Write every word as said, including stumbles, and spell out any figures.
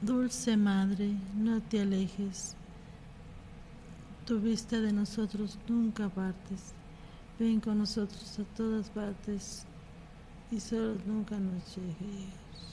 Dulce Madre, no te alejes, tu vista de nosotros nunca partes. Ven con nosotros a todas partes y solo nunca nos llegues.